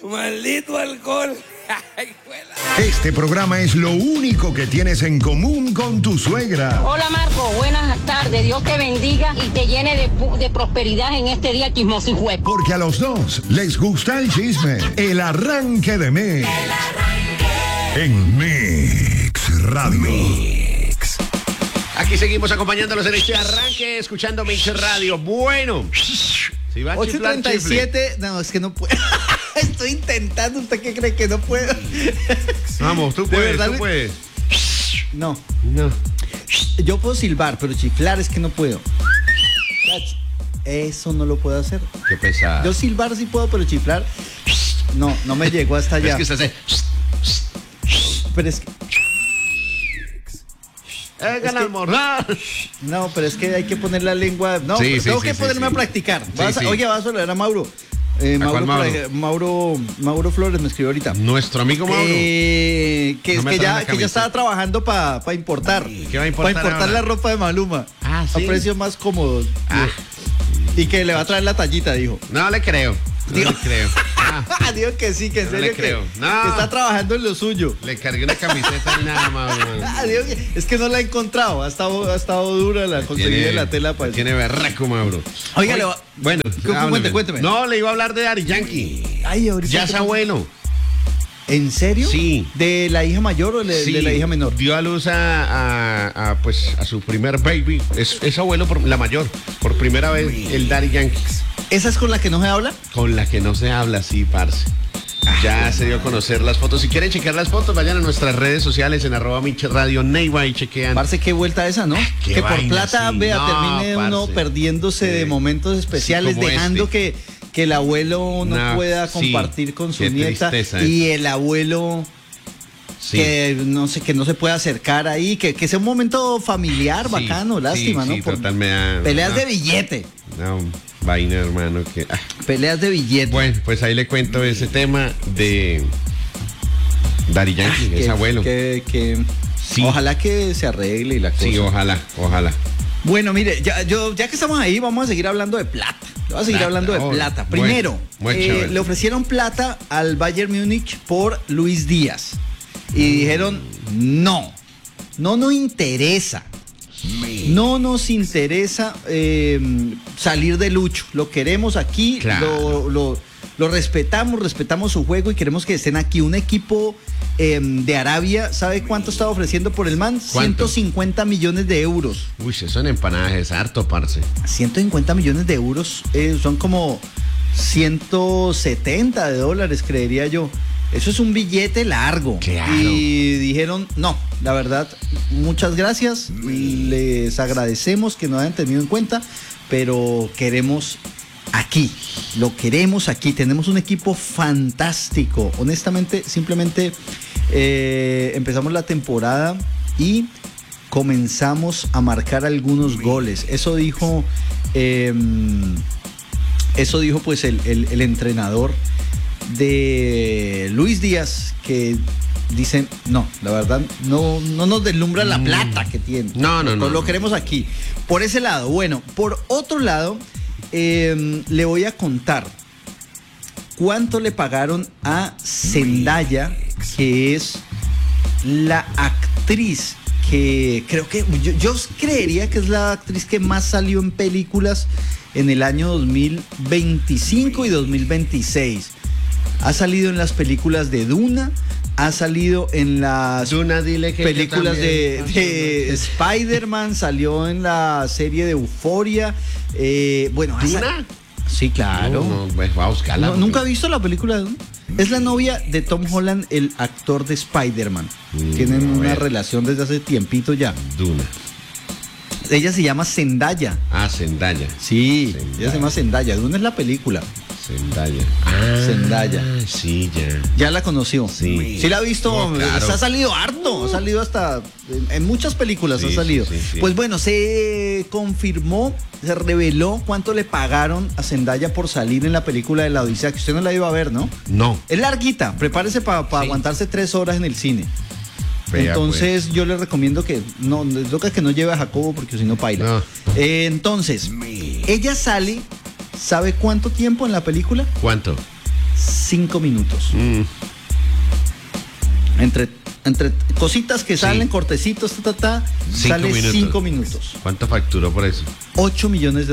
Maldito alcohol. Este programa es lo único que tienes en común con tu suegra. Hola Marco, buenas tardes. Dios te bendiga y te llene de prosperidad en este día chismoso y juez. Porque a los dos les gusta el chisme. El arranque de Mix. En Mix Radio. Aquí seguimos acompañándolos en este arranque, escuchando Mix Radio. Bueno, si va a 8:37, no, es que no puedo. Estoy intentando, ¿usted qué cree que no puedo? Vamos, tú puedes, tú puedes. No. No. Yo puedo silbar, pero chiflar es que no puedo. Eso no lo puedo hacer. Qué pesado. Yo silbar sí puedo, pero chiflar no me llegó hasta allá. Es que usted hace... Pero es que... ¡Hagan almorzar! No, pero es que hay que poner la lengua... No, Sí, tengo sí, que sí, ponerme sí. a practicar. Sí. Oye, vas a saludar a Mauro. Mauro Flores me escribió ahorita. Nuestro amigo Mauro. Que ya estaba trabajando para importar. ¿Qué va a importar? Para importar ahora? la ropa de Maluma. Ah, ¿sí? A precios más cómodos. Y que le va a traer la tallita, dijo. No le creo. No le creo. Digo que sí, que en No serio le creo. que No. está trabajando en lo suyo. Le cargué una camiseta y nada, Mauro. Digo es que no la he encontrado. Ha estado dura la conseguir la tela para eso. Tiene berraco, Mauro. Oiga, Bueno, cuénteme. No, le iba a hablar de Daddy Yankee. Ay, ahorita Ya es abuelo. ¿En serio? Sí. ¿De la hija mayor o de la hija menor? Dio a luz a su primer baby. Es abuelo la mayor. Por primera vez, el Daddy Yankee. ¿Esa es con la que no se habla? Con la que no se habla, sí, parce. Ya se dio a conocer las fotos. Si quieren chequear las fotos, vayan a nuestras redes sociales en @MixRadio Neiva y chequean. Parce, qué vuelta esa, ¿no? Qué Que por vaina, plata, sí. vea, No, termine uno parce. perdiéndose de momentos especiales, como dejando que el abuelo no pueda compartir con su qué nieta. tristeza, y el abuelo que no se pueda acercar ahí, que sea un momento familiar, bacano, lástima, ¿no? Por total, me da, peleas de billete. No, vaina, hermano. Peleas de billete. Bueno, pues ahí le cuento ese tema de Daddy Yankee, es abuelo. Sí. Ojalá que se arregle y la cosa. Sí, ojalá. Bueno, mire, ya que estamos ahí, vamos a seguir hablando de plata. Vamos a seguir hablando de plata. Primero, le ofrecieron plata al Bayern Múnich por Luis Díaz. Y dijeron, no nos interesa. No nos interesa salir de Lucho. Lo queremos aquí, Claro. lo respetamos su juego y queremos que estén aquí. Un equipo de Arabia, ¿sabe cuánto estaba ofreciendo por el man? ¿Cuánto? 150 millones de euros. Uy, eso en empanadas es harto, parce. 150 millones de euros son como 170 de dólares, creería yo. Eso es un billete largo. Claro. Y dijeron, no, la verdad, muchas gracias. Les agradecemos que nos hayan tenido en cuenta, pero queremos aquí. Lo queremos aquí. Tenemos un equipo fantástico. Honestamente, simplemente empezamos la temporada y comenzamos a marcar algunos goles. Eso dijo pues el entrenador de Luis Díaz, que dicen, no, la verdad, no nos deslumbra la plata que tiene. No. Lo queremos aquí. Por ese lado. Bueno, por otro lado, le voy a contar cuánto le pagaron a Zendaya, que es la actriz que creo que yo creería que es la actriz que más salió en películas en el año 2025 y 2026. Ha salido en las películas de Duna, ha salido en las películas de Spider-Man, salió en la serie de Euphoria. ¿Duna? Sí, claro. No, pues va a buscarla. ¿Nunca ha visto la película de Duna? Es la novia de Tom Holland, el actor de Spider-Man. Tienen una relación desde hace tiempito ya. Duna. Ella se llama Zendaya. Zendaya. Sí, ella se llama Zendaya. Duna es la película. Zendaya. Sí, ya. ¿Ya la conoció? Sí. Sí la ha visto. Oh, claro. Ha salido harto. Ha salido hasta... En muchas películas ha salido. Sí. Pues bueno, se confirmó, se reveló cuánto le pagaron a Zendaya por salir en la película de La Odisea, que usted no la iba a ver, ¿no? No. Es larguita. Prepárese para aguantarse 3 horas en el cine. Entonces yo le recomiendo que no lleve a Jacobo, porque si no paila. No. Entonces, ella sale, ¿sabe cuánto tiempo en la película? ¿Cuánto? 5 minutos. Entre cositas que salen, cortecitos, sale 5 minutos. ¿Cuánto facturó por eso? $8 millones.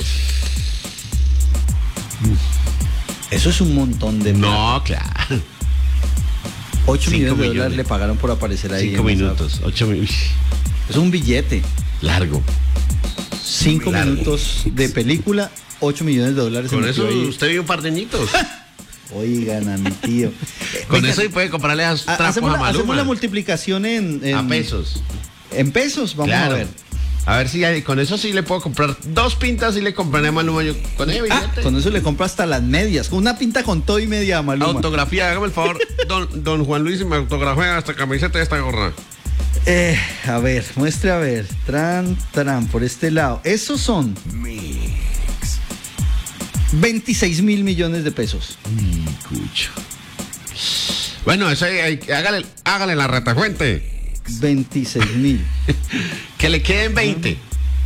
Eso es un montón de plata. No, claro. 8 5 millones de millones. dólares le pagaron por aparecer ahí. 5 minutos. 8 minutos. Es un billete. Largo. 5 Largo. minutos de película, $8 millones. Con se eso metió ahí. usted vive un par de añitos. Oigan a mi tío. Con Venga, eso y puede comprarle a trapos a hacemos Maluma. la multiplicación en A pesos. En pesos, vamos Claro. a ver. A ver si con eso sí le puedo comprar 2 pintas y le compraré a Maluma yo con ese billete. Con eso le compro hasta las medias. Con una pinta con todo y media a Maluma. Autografía, hágame el favor, don Juan Luis, y me autografía esta camiseta y esta gorra. A ver, muestre a ver. Tran, por este lado. Esos son 26 mil millones de pesos. Cucho. Bueno, eso hágale la retafuente. 26 mil. Que le queden 20.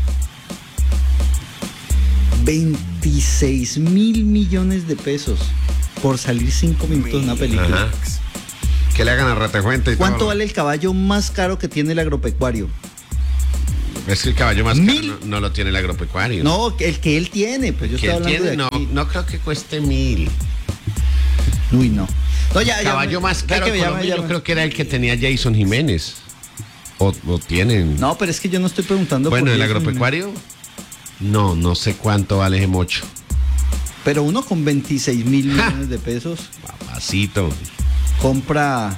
26 mil millones de pesos por salir 5 minutos de una película. Ajá. Que le hagan la retafuente. ¿Cuánto vale el caballo más caro que tiene el agropecuario? Es que el caballo más Mil. caro no lo tiene el agropecuario. No, el que él tiene. Pues yo que estoy él hablando tiene, de aquí. no creo que cueste 1.000. Uy, no. No, El caballo más caro de Colombia, yo creo que era el que tenía Jason Jiménez. O tienen. No, pero es que yo no estoy preguntando Bueno, por el Jason agropecuario, no sé cuánto vale ese mocho. Jiménez. Pero uno con 26 mil millones de pesos Papacito. compra.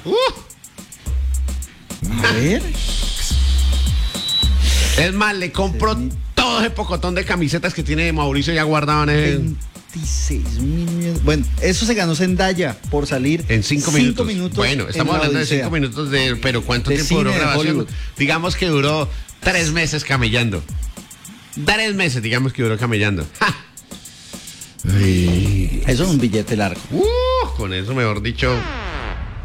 A ver. Es más, le compro todo ese pocotón de camisetas que tiene Mauricio ya guardado en 26 mil millones. Bueno, eso se ganó Zendaya por salir en 5 minutos. Bueno, estamos en La hablando de Odisea. 5 minutos pero ¿cuánto De tiempo duró cine de grabación? Hollywood. Digamos que duró 3 meses camellando. 3 meses, digamos que duró camellando. ¡Ja! Ay. Eso es un billete largo. Con eso, mejor dicho.